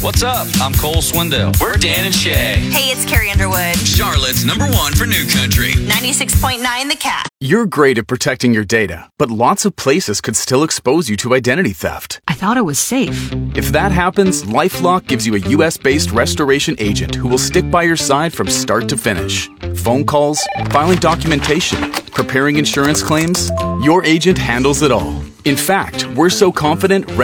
What's up? I'm Cole Swindell. We're Dan and Shay. Hey, it's Carrie Underwood. Charlotte's #1 for New Country. 96.9 The Cat. You're great at protecting your data, but lots of places could still expose you to identity theft. I thought it was safe. If that happens, LifeLock gives you a US-based restoration agent who will stick by your side from start to finish. Phone calls, filing documentation, preparing insurance claims, your agent handles it all. In fact, we're so confident